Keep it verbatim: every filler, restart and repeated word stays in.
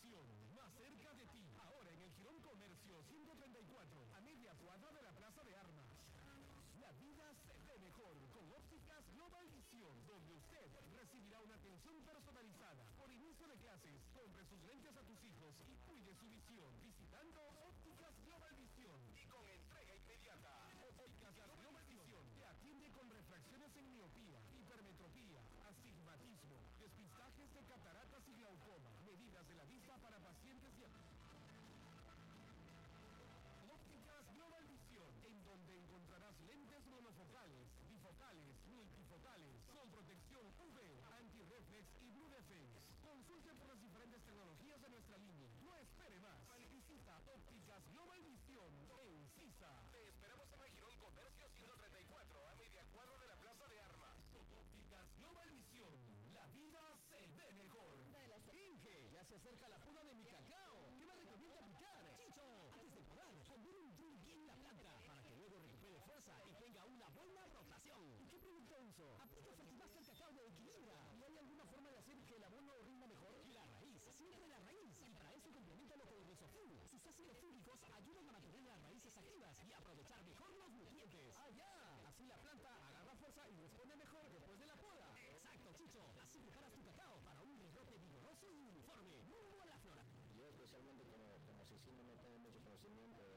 Visión, más cerca de ti. Ahora en el Jirón Comercio ciento treinta y cuatro, a media cuadra de la Plaza de Armas. La vida se ve mejor con Ópticas Global Visión, donde usted recibirá una atención personalizada. Por inicio de clases, compre sus lentes a tus hijos y cuide su visión visitando Ópticas Global Visión y con entrega inmediata. Ópticas Global Visión te atiende con refracciones en miopía, hipermetropía, astigmatismo, despistajes de cataratas y glaucoma, medidas de la vista para pacientes y Ópticas Global Visión, en donde encontrarás lentes monofocales, bifocales, multifocales, con protección U V, anti-reflex y Blue Defense. Consulte por las diferentes tecnologías de nuestra línea. No espere más. Visita Ópticas Global Visión en Sisa. Te esperamos en el Jirón Comercio ciento treinta y cuatro, a media cuadra de la Plaza de Armas. Ópticas Global Visión. La vida se ve mejor. Inge, ya se acerca la poda de mi cacao. ¿Qué me recomienda aplicar? Chicho, antes de podar, comer un drill bien la planta para que luego recupere fuerza y tenga una buena rotación. ¿Y qué producto uso? Aplica Fertimaster Cacao de Equilibra. ¿Y hay alguna forma de hacer que el abono rinda mejor? Y la raíz, siempre la raíz. Y para eso complementalo con el Resofil. Sus ácidos fúricos ayudan a mantener las raíces activas y aprovechar mejor los nutrientes. ¡Ah, ya! Así la planta agarra fuerza y responde mejor después de la poda. Exacto, Chicho. Así preparas tu cacao para un rebrote vigoroso y uniforme. Rumbo a la flora. Yo especialmente como, como asesino no tengo mucho conocimiento de